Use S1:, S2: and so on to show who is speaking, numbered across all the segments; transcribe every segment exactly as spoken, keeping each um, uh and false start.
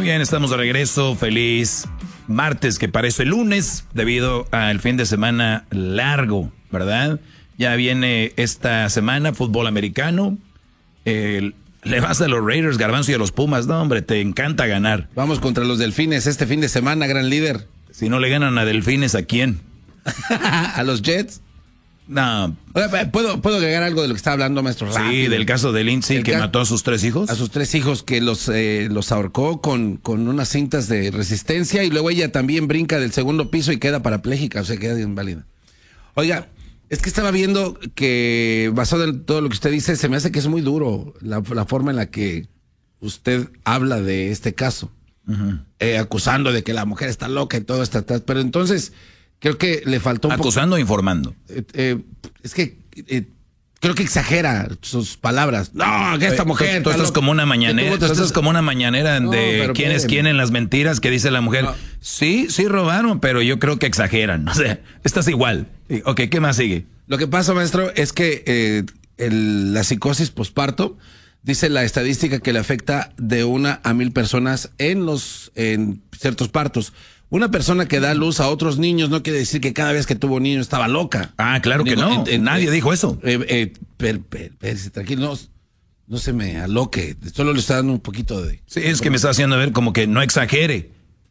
S1: bien, estamos de regreso. Feliz martes, que parece lunes, debido al fin de semana largo, ¿verdad? Ya viene esta semana fútbol americano. Eh, le vas a los Raiders, Garbanzo, y a los Pumas. No, hombre, te encanta ganar.
S2: Vamos contra los Delfines este fin de semana, gran líder.
S1: Si no le ganan a Delfines, ¿a quién?
S2: ¿A los Jets?
S1: No.
S2: ¿Puedo, ¿Puedo agregar algo de lo que está hablando, maestro?
S1: Sí,
S2: Rápido.
S1: del caso de Lindsay, que mató a sus tres hijos.
S2: A sus tres hijos, que los, eh, los ahorcó con, con unas cintas de resistencia, y luego ella también brinca del segundo piso y queda parapléjica, o sea, queda inválida. Oiga, es que estaba viendo que, basado en todo lo que usted dice, se me hace que es muy duro la, la forma en la que usted habla de este caso, uh-huh. eh, acusando de que la mujer está loca y todo esto, pero entonces... Creo que le faltó un
S1: ¿Acusando
S2: poco,
S1: o informando?
S2: Eh, eh, es que eh, creo que exagera sus palabras. No, que esta mujer...
S1: Tú, tú estás como una mañanera, tú estás como una mañanera
S2: no,
S1: de quién es quién en las mentiras que dice la mujer. No. Sí, sí robaron, pero yo creo que exageran. O sea, estás igual. Ok, ¿qué más sigue?
S2: Lo que pasa, maestro, es que eh, el, la psicosis posparto, dice la estadística que le afecta de una a mil personas en los en ciertos partos. Una persona que da luz a otros niños no quiere decir que cada vez que tuvo niño estaba loca.
S1: Ah, claro que Digo, no. En, en, Nadie eh, dijo eso.
S2: Eh, eh, per, per, per, tranquilo, no, no se me aloque. Solo le está dando un poquito de...
S1: Sí, es que me está haciendo ver como que no exagere.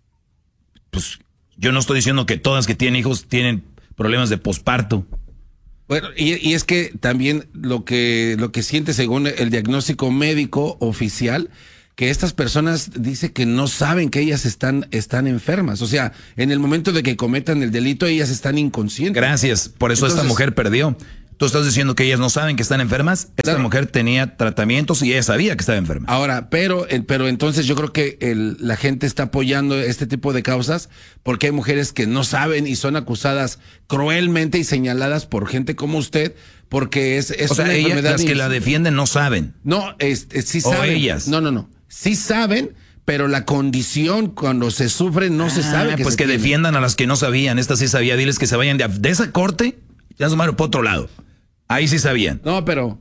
S1: Pues yo no estoy diciendo que todas que tienen hijos tienen problemas de posparto.
S2: Bueno, y, y es que también lo que, lo que siente según el diagnóstico médico oficial, que estas personas dice que no saben que ellas están, están enfermas. O sea, en el momento de que cometan el delito, ellas están inconscientes.
S1: Gracias, por eso Entonces, esta mujer perdió. Tú estás diciendo que ellas no saben que están enfermas. Esta claro. mujer tenía tratamientos y ella sabía que estaba enferma.
S2: Ahora, pero, pero entonces yo creo que el, la gente está apoyando este tipo de causas porque hay mujeres que no saben y son acusadas cruelmente y señaladas por gente como usted. Porque es, es
S1: o sea,
S2: una
S1: ella,
S2: enfermedad.
S1: Las que la defienden no saben.
S2: No, es, es, sí
S1: o
S2: saben.
S1: ellas.
S2: No, no, no. Sí saben, pero la condición cuando se sufre no ah, se sabe. Que
S1: pues
S2: se
S1: que
S2: tiene. Defiendan
S1: a las que no sabían. Esta sí sabía. Diles que se vayan de, de esa corte, ya se fueron por otro lado. Ahí sí sabían.
S2: No, pero,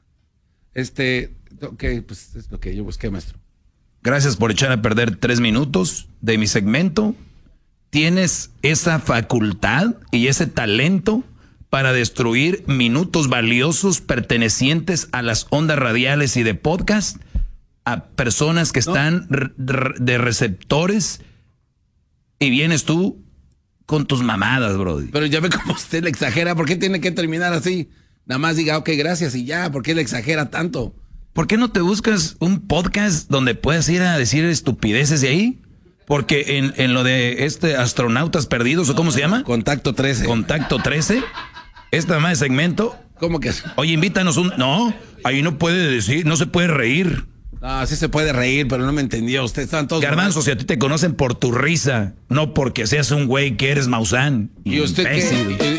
S2: este, ok, pues es lo que yo busqué, maestro.
S1: Gracias por echar a perder tres minutos de mi segmento. Tienes esa facultad y ese talento para destruir minutos valiosos pertenecientes a las ondas radiales y de podcast a personas que están no. de receptores, y vienes tú con tus mamadas, brody.
S2: Pero ya ve cómo usted le exagera. ¿Por qué tiene que terminar así? Nada más diga, ok, gracias y ya. ¿Por qué le exagera tanto?
S1: ¿Por qué no te buscas un podcast donde puedas ir a decir estupideces de ahí? Porque en, en lo de este astronautas perdidos, ¿o cómo se llama?
S2: Contacto trece.
S1: Contacto trece. Esta más de segmento.
S2: ¿Cómo que?
S1: Oye, invítanos un... No, ahí no puede decir, no se puede reír.
S2: No, sí se puede reír, pero no me entendió. Ustedes están todos...
S1: Garbanzo, si a ti te conocen por tu risa, no porque seas un güey que eres Maussan.
S2: ¿Y usted qué?